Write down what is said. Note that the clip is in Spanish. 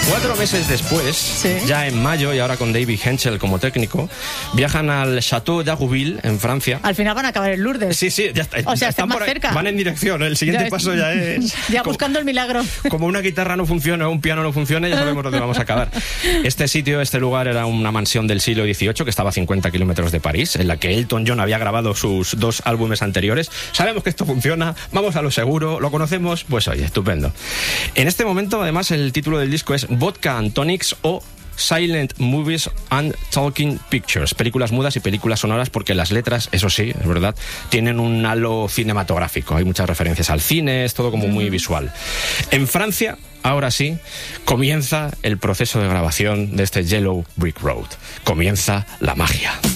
4 meses después, ya en mayo, y ahora con David Henschel como técnico, viajan al Château d'Agouville, en Francia. Al final van a acabar en Lourdes. Sí, ya está. O sea, están más cerca. Van en dirección, el siguiente paso ya es... Ya buscando el milagro. Como una guitarra no funciona, un piano no funciona, ya sabemos dónde vamos a acabar. Este lugar era una mansión del siglo XVIII que estaba a 50 kilómetros de París, en la que Elton John había grabado sus 2 álbumes anteriores. Sabemos que esto funciona, vamos a lo seguro, lo conocemos, pues oye, estupendo. En este momento, además, el título del disco es Vodka and Tonics o Silent Movies and Talking Pictures, películas mudas y películas sonoras, porque las letras, eso sí, es verdad, tienen un halo cinematográfico. Hay muchas referencias al cine, es todo como muy visual. En Francia, ahora sí, comienza el proceso de grabación de este Yellow Brick Road. Comienza la magia.